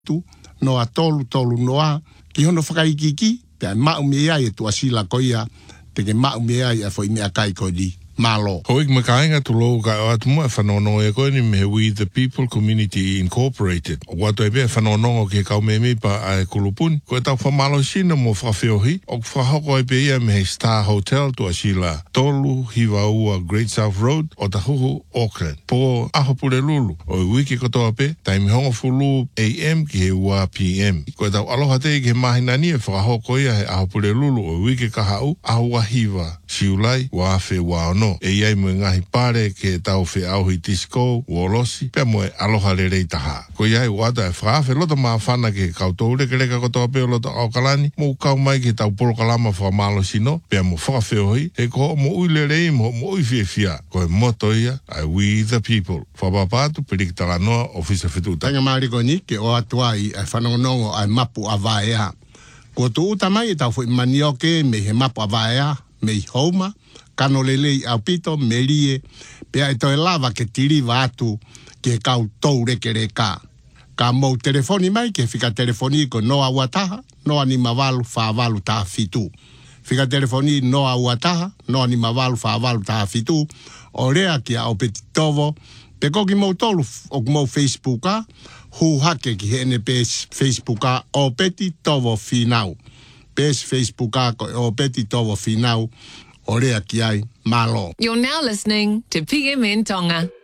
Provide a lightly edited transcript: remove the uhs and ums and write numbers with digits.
tu no a tolu noa ki hono whakaikiki pe mau mea e tu asila koia te ke mau mea e foi mea kai kodi malo. Hoik me kainga tu lo ka atu mo whanono e koe ni me We the People Community Incorporated. O watu e bea whanono ke kau me pa a kulupuni. Koe tau whamalo sina mo whawhiohi. O whahoko e bea me he Star Hotel tu asila tolu hiwa ua Great South Road o tahuhu Auckland. Po aho pule lulu. O i wiki kotoa pe taimi hongo fulu AM ki he ua PM. Koe tau aloha te ke mahinani e whahoko ia he aho pule lulu o i wiki kahau aho wahiwa. Siulai wa afe wa ono. E iai mo ngahi pare ke tau whi auhi tisko, uolosi, pia mo e aloha le rei taha. Ko iai wata e whaafe loto maa whana ke kau reke reka kotoa peo loto au kalani, mo kau mai ke tau polo kalama whamalo sino, pia mo whakawhi hoi, e ko mo ui le rei mo ui fia fia, ko e moto ia, ai We the People. Whapapatu, perik talanoa, ofisa whituta. Tanga mariko ni, ke o atuai, ai whanongonongo, ai mapu a vaea. Ko tu uta mai, tau fui manioke, me he mapu a vaea, me i houma, kano lelei au pito, melie, pea e toi lava ke tiriva atu ke kau tou reke reka. Ka mou telefoni mai ke fika telefoni ko noa wataha, noa ni mavalu whaavalu taha fitu. Fika telefoni noa wataha, noa ni mavalu whaavalu taha fitu, o rea ki au peti tovo, pe koki mou tolu o mou Facebooka, hu hake ki hene pes Facebooka o peti tovo finau. Pes Facebooka o peti tovo finau, Orea ki ai, malo. You're now listening to PMN Tonga.